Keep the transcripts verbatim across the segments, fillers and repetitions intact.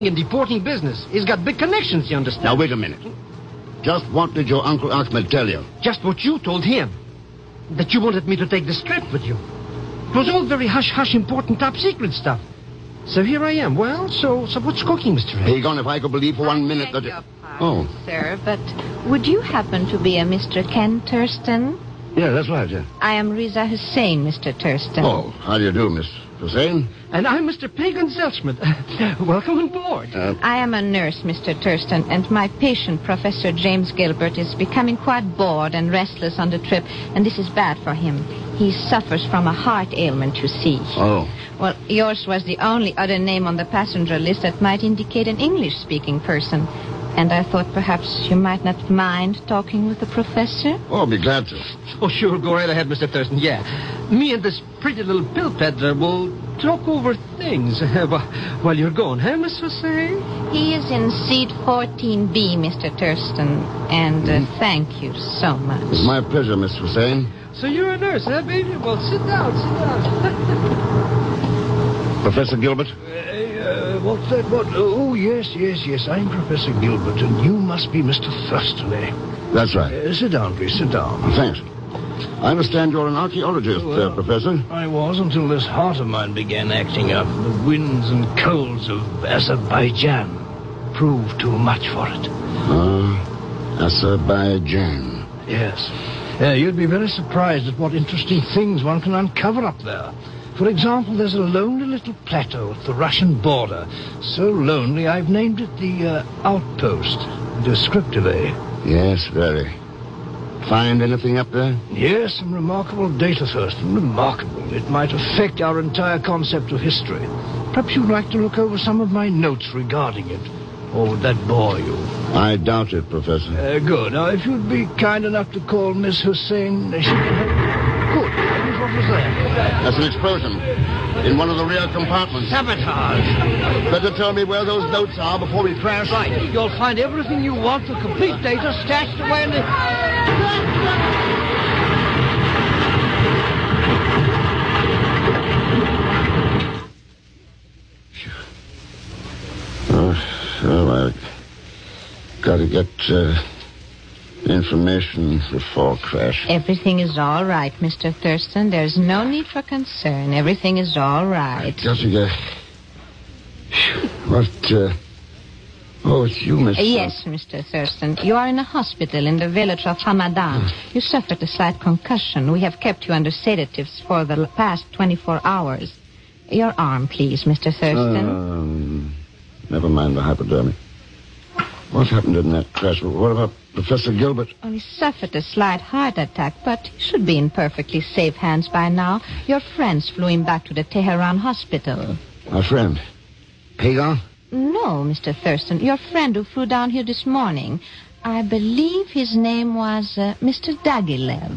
in deporting business. He's got big connections, you understand? Now, wait a minute. Just what did your Uncle Ahmed tell you? Just what you told him. That you wanted me to take this trip with you. It was all very hush-hush, important, top-secret stuff. So here I am. Well, so so what's cooking, Mister Ray? Pagan, if I could believe for one minute that... Your pardon, oh. Sir, but would you happen to be a Mister Ken Thurston? Yeah, that's right, yeah. I am Riza Hussein, Mister Thurston. Oh, how do you do, Miss Hussein? And I'm Mister Pagan Zelschmidt. Welcome on board. Uh, I am a nurse, Mister Thurston, and my patient, Professor James Gilbert, is becoming quite bored and restless on the trip, and this is bad for him. He suffers from a heart ailment, you see. Oh. Well, yours was the only other name on the passenger list that might indicate an English-speaking person. And I thought perhaps you might not mind talking with the professor? Oh, I'll be glad to. Oh, sure. Go right ahead, Mister Thurston. Yeah. Me and this pretty little pill peddler will talk over things while you're gone, huh, Miss Hussein? He is in seat fourteen B, Mister Thurston. And uh, mm. thank you so much. It's my pleasure, Miss Hussein. So you're a nurse, huh, baby? Well, sit down, sit down. Professor Gilbert? Uh, what's that? What? Oh, yes, yes, yes. I'm Professor Gilbert, and you must be Mister Thurston, eh? That's right. Uh, sit down, please. Sit down. Thanks. I understand you're an archaeologist, well, uh, Professor. I was until this heart of mine began acting up. The winds and colds of Azerbaijan proved too much for it. Ah, uh, Azerbaijan. Yes. Uh, you'd be very surprised at what interesting things one can uncover up there. For example, there's a lonely little plateau at the Russian border. So lonely, I've named it the uh, Outpost. Descriptive, eh? Yes, very. Find anything up there? Yes, some remarkable data, Thurston. Remarkable. It might affect our entire concept of history. Perhaps you'd like to look over some of my notes regarding it. Or would that bore you? I doubt it, Professor. Uh, good. Now, if you'd be kind enough to call Miss Hussein, she can help. Good. What was that? That's an explosion in one of the rear compartments. Sabotage. Better tell me where those notes are before we crash. Right. You'll find everything you want, the complete data stashed away in the... Oh, so I got to get... Uh... information before crash. Everything is all right, Mister Thurston. There's no need for concern. Everything is all right. Jessica. What, uh... Oh, it's you, Miss... Uh, yes, Mister Thurston. You are in a hospital in the village of Hamadan. You suffered a slight concussion. We have kept you under sedatives for the past twenty-four hours. Your arm, please, Mister Thurston. Um, never mind the hypodermic. What happened in that crash? What about Professor Gilbert? Well, he suffered a slight heart attack, but he should be in perfectly safe hands by now. Your friends flew him back to the Tehran hospital. My friend? Pagan? No, Mister Thurston. Your friend who flew down here this morning. I believe his name was uh, Mister Dagilev.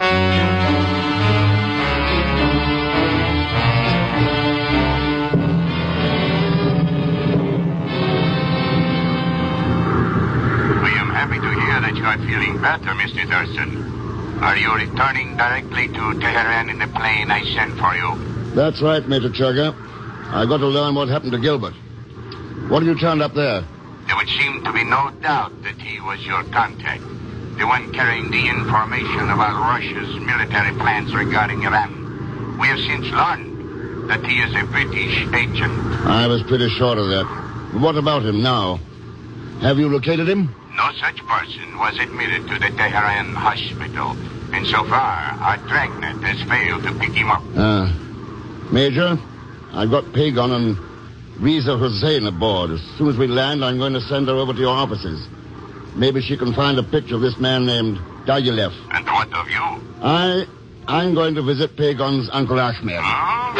You are feeling better, Mister Thurston. Are you returning directly to Tehran in the plane I sent for you? That's right, Major Chugga. I got to learn what happened to Gilbert. What have you turned up there? There would seem to be no doubt that he was your contact. The one carrying the information about Russia's military plans regarding Iran. We have since learned that he is a British agent. I was pretty sure of that. What about him now? Have you located him? No such person was admitted to the Tehran hospital. And so far, our dragnet has failed to pick him up. Ah. Uh, Major, I've got Pagan and Riza Hussein aboard. As soon as we land, I'm going to send her over to your offices. Maybe she can find a picture of this man named Dagilev. And what of you? I... I'm going to visit Pagan's Uncle Ahmed. Huh?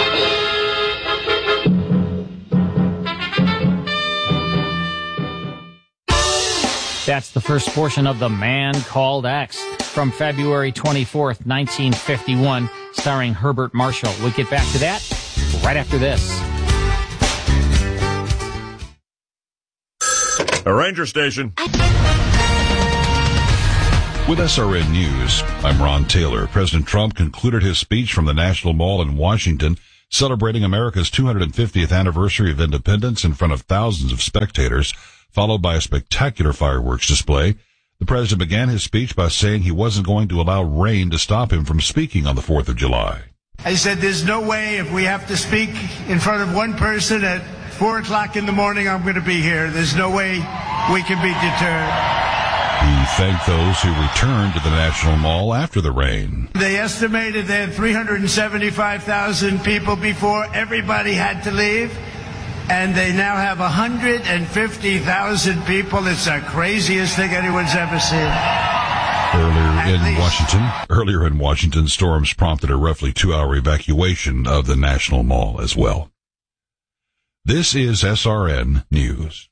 That's the first portion of The Man Called X from February twenty-fourth, nineteen fifty-one, starring Herbert Marshall. We'll get back to that right after this. A ranger station. With S R N News, I'm Ron Taylor. President Trump concluded his speech from the National Mall in Washington, celebrating America's two hundred fiftieth anniversary of independence in front of thousands of spectators, followed by a spectacular fireworks display. The president began his speech by saying he wasn't going to allow rain to stop him from speaking on the fourth of July. I said there's no way if we have to speak in front of one person at four o'clock in the morning, I'm going to be here. There's no way we can be deterred. He thanked those who returned to the National Mall after the rain. They estimated they had three hundred seventy-five thousand people before everybody had to leave, and they now have one hundred fifty thousand people. It's the craziest thing anyone's ever seen. Earlier in Washington, earlier in Washington, storms prompted a roughly two-hour evacuation of the National Mall as well. This is S R N News.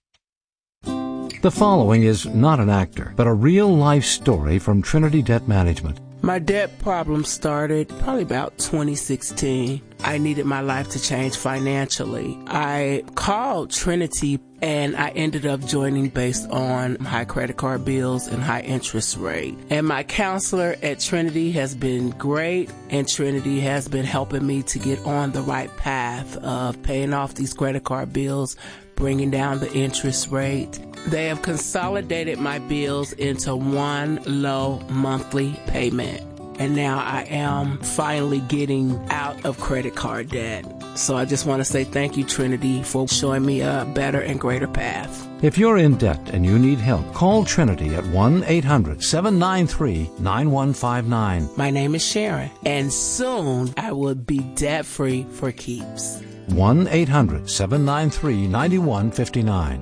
The following is not an actor, but a real-life story from Trinity Debt Management. My debt problem started probably about twenty sixteen. I needed my life to change financially. I called Trinity and I ended up joining based on high credit card bills and high interest rate. And my counselor at Trinity has been great, and Trinity has been helping me to get on the right path of paying off these credit card bills, bringing down the interest rate. They have consolidated my bills into one low monthly payment. And now I am finally getting out of credit card debt. So I just want to say thank you, Trinity, for showing me a better and greater path. If you're in debt and you need help, call Trinity at one eight hundred seven nine three nine one five nine. My name is Sharon, and soon I will be debt-free for keeps. one eight hundred seven nine three nine one five nine.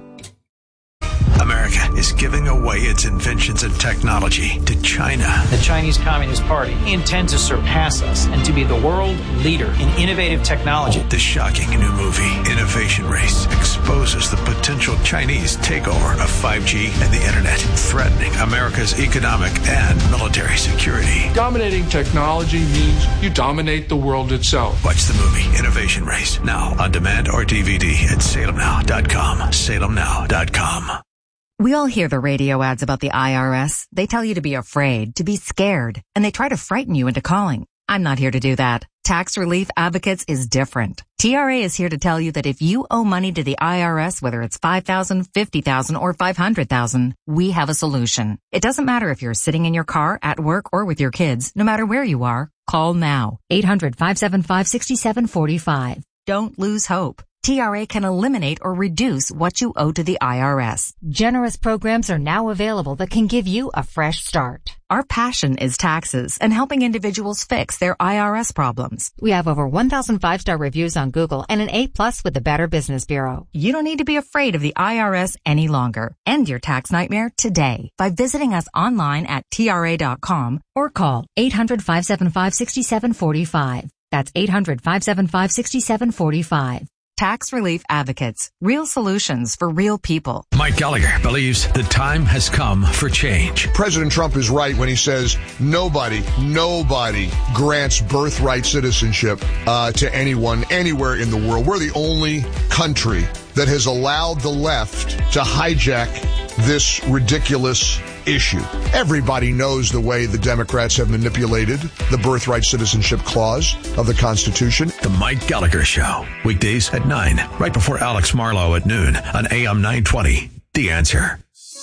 America is giving away its inventions and technology to China. The Chinese Communist Party intends to surpass us and to be the world leader in innovative technology. The shocking new movie, Innovation Race, exposes the potential Chinese takeover of five G and the Internet, threatening America's economic and military security. Dominating technology means you dominate the world itself. Watch the movie Innovation Race now on demand or D V D at salem now dot com. salem now dot com. We all hear the radio ads about the I R S. They tell you to be afraid, to be scared, and they try to frighten you into calling. I'm not here to do that. Tax Relief Advocates is different. T R A is here to tell you that if you owe money to the I R S, whether it's five thousand dollars, fifty thousand dollars, or five hundred thousand dollars, we have a solution. It doesn't matter if you're sitting in your car, at work, or with your kids. No matter where you are, call now. eight hundred five seven five six seven four five. Don't lose hope. T R A can eliminate or reduce what you owe to the I R S. Generous programs are now available that can give you a fresh start. Our passion is taxes and helping individuals fix their I R S problems. We have over one thousand five-star reviews on Google and an A plus with the Better Business Bureau. You don't need to be afraid of the I R S any longer. End your tax nightmare today by visiting us online at T R A dot com or call eight hundred five seven five six seven four five. That's eight hundred five seven five six seven four five. Tax Relief Advocates. Real solutions for real people. Mike Gallagher believes the time has come for change. President Trump is right when he says nobody, nobody grants birthright citizenship uh, to anyone, anywhere in the world. We're the only country that has allowed the left to hijack this ridiculous issue. Everybody knows the way the Democrats have manipulated the birthright citizenship clause of the Constitution. The Mike Gallagher Show, weekdays at nine, right before Alex Marlowe at noon on A M nine twenty. The Answer.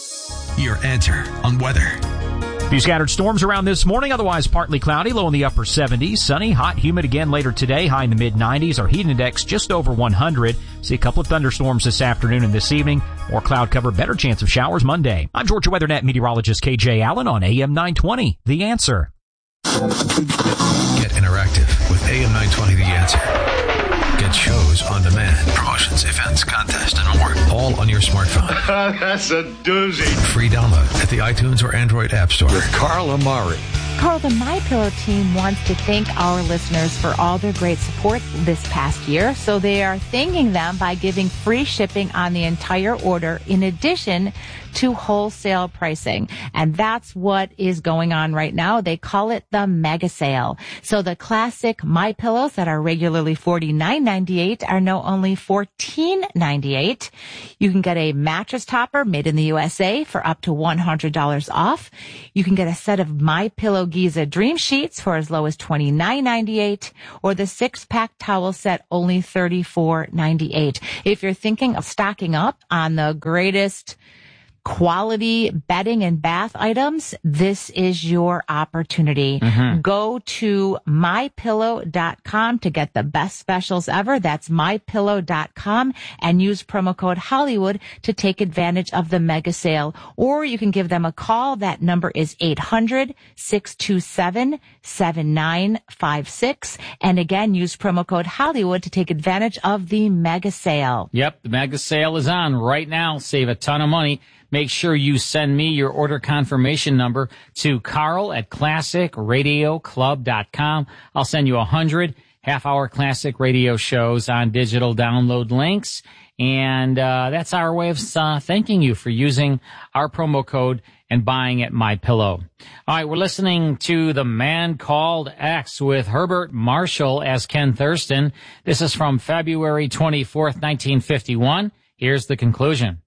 Your answer on weather. A few scattered storms around this morning, otherwise partly cloudy, low in the upper seventies. Sunny, hot, humid again later today, high in the mid nineties. Our heat index just over one hundred. See a couple of thunderstorms this afternoon and this evening. More cloud cover, better chance of showers Monday. I'm Georgia WeatherNet meteorologist K J Allen on A M nine twenty. The Answer. Get interactive with A M nine twenty. The Answer. Get shows on demand, promotions, events, contests, and more, all on your smartphone. That's a doozy. Free download at the iTunes or Android App Store. With Carl Amari. Carl, the MyPillow team wants to thank our listeners for all their great support this past year. So they are thanking them by giving free shipping on the entire order in addition to wholesale pricing. And that's what is going on right now. They call it the mega sale. So the classic MyPillows that are regularly forty-nine ninety-eight are now only fourteen ninety-eight. You can get a mattress topper made in the U S A for up to one hundred dollars off. You can get a set of MyPillow My-Pillow Giza Dream Sheets for as low as twenty-nine ninety-eight, or the six-pack towel set only thirty-four ninety-eight. If you're thinking of stocking up on the greatest quality bedding and bath items, this is your opportunity. Mm-hmm. Go to my pillow dot com to get the best specials ever. That's my pillow dot com, and use promo code Hollywood to take advantage of the mega sale. Or you can give them a call. That number is eight hundred, six two seven, seven nine five six. And again, use promo code Hollywood to take advantage of the mega sale. Yep, the mega sale is on right now. Save a ton of money. Make sure you send me your order confirmation number to Carl at classic radio club dot com. I'll send you a hundred half-hour classic radio shows on digital download links. And uh that's our way of uh, thanking you for using our promo code and buying at MyPillow. All right, we're listening to The Man Called X with Herbert Marshall as Ken Thurston. This is from February twenty-fourth, nineteen fifty-one. Here's the conclusion.